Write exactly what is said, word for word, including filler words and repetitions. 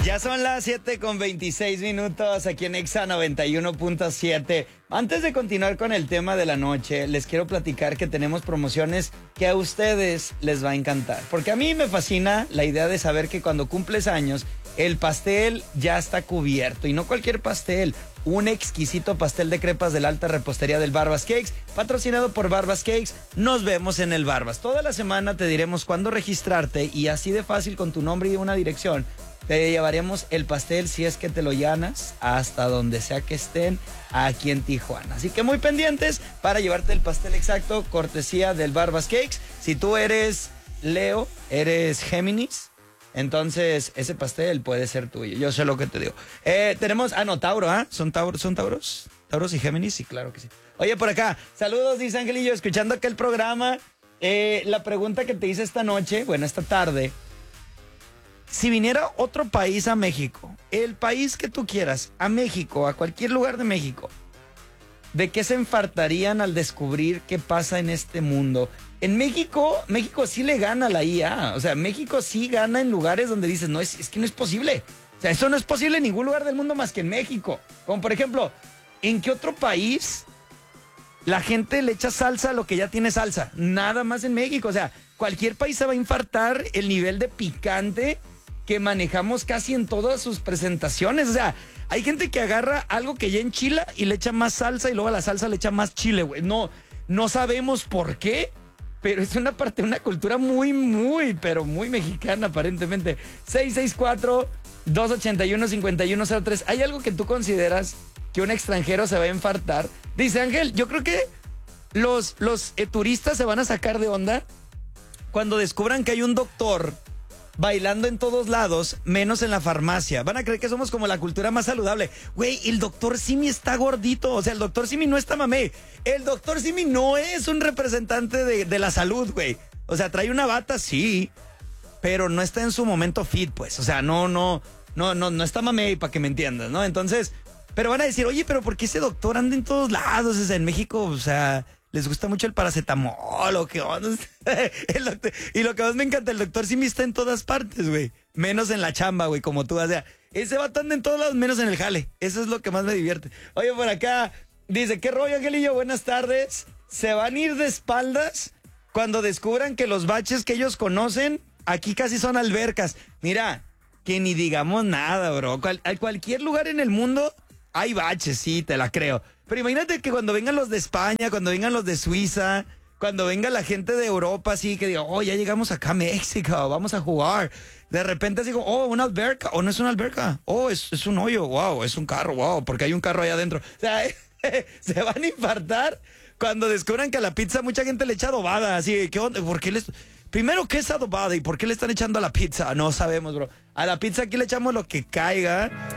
Ya son las siete con veintiséis minutos aquí en Exa noventa y uno punto siete. Antes de continuar con el tema de la noche, les quiero platicar que tenemos promociones que a ustedes les va a encantar. Porque a mí me fascina la idea de saber que cuando cumples años, el pastel ya está cubierto. Y no cualquier pastel, un exquisito pastel de crepas de la alta repostería del Barbas Cakes, patrocinado por Barbas Cakes. Nos vemos en el Barbas. Toda la semana te diremos cuándo registrarte y así de fácil con tu nombre y una dirección te llevaremos el pastel, si es que te lo llanas, hasta donde sea que estén aquí en Tijuana. Así que muy pendientes para llevarte el pastel exacto, cortesía del Barbas Cakes. Si tú eres Leo, eres Géminis, entonces ese pastel puede ser tuyo. Yo sé lo que te digo. Eh, tenemos, ah no, Tauro, ¿ah? ¿eh? ¿Son, Tauro, ¿Son Tauros? ¿Tauros y Géminis? Sí, claro que sí. Oye, por acá, saludos, dice Angelillo, escuchando acá el programa. Eh, la pregunta que te hice esta noche, bueno, esta tarde: si viniera otro país a México, el país que tú quieras, a México, a cualquier lugar de México, ¿de qué se enfartarían al descubrir qué pasa en este mundo? En México, México sí le gana a la I A. O sea, México sí gana en lugares donde dices, no, es, es que no es posible. O sea, eso no es posible en ningún lugar del mundo más que en México. Como por ejemplo, ¿en qué otro país la gente le echa salsa a lo que ya tiene salsa? Nada más en México. O sea, cualquier país se va a infartar el nivel de picante que manejamos casi en todas sus presentaciones. O sea, hay gente que agarra algo que ya enchila y le echa más salsa y luego a la salsa le echa más chile, güey. No, no sabemos por qué, pero es una parte de una cultura muy, muy, pero muy mexicana aparentemente. seis seis cuatro, dos ocho uno, cinco uno cero tres. ¿Hay algo que tú consideras que un extranjero se va a infartar? Dice Ángel, yo creo que los, los eh, turistas se van a sacar de onda cuando descubran que hay un doctor bailando en todos lados, menos en la farmacia. Van a creer que somos como la cultura más saludable. Güey, el doctor Simi está gordito. O sea, el doctor Simi no está mamé. El doctor Simi no es un representante de, de la salud, güey. O sea, trae una bata, sí, pero no está en su momento fit, pues. O sea, no, no, no, no, no está mamé, para que me entiendas, ¿no? Entonces, pero van a decir, oye, pero ¿por qué ese doctor anda en todos lados? O sea, en México, o sea, les gusta mucho el paracetamol o qué onda. El doctor, y lo que más me encanta, el doctor Simi está en todas partes, güey. Menos en la chamba, güey, como tú. O sea, ese vato anda en todos lados, menos en el jale. Eso es lo que más me divierte. Oye, por acá, dice, ¿qué rollo, Angelillo? Buenas tardes. ¿Se van a ir de espaldas cuando descubran que los baches que ellos conocen aquí casi son albercas? Mira, que ni digamos nada, bro. Cual, a cualquier lugar en el mundo hay baches, sí, te la creo. Pero imagínate que cuando vengan los de España, cuando vengan los de Suiza, cuando venga la gente de Europa, así que diga, oh, ya llegamos acá a México, vamos a jugar. De repente así como, oh, una alberca, o oh, no es una alberca, oh, es, es un hoyo, wow, es un carro, wow, porque hay un carro allá adentro. O sea, se van a infartar cuando descubran que a la pizza mucha gente le echa adobada, así, ¿qué onda? ¿Por qué les...? Primero, ¿qué es adobada y por qué le están echando a la pizza? No sabemos, bro. A la pizza aquí le echamos lo que caiga.